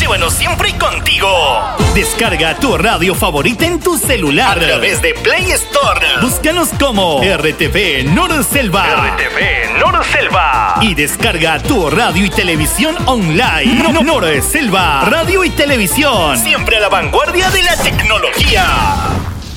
Llévanos siempre contigo. Descarga tu radio favorita en tu celular a través de Play Store. Búscanos como RTV Norselva. RTV Norselva. Y descarga tu radio y televisión online. Norselva, radio y televisión. Siempre a la vanguardia de la tecnología.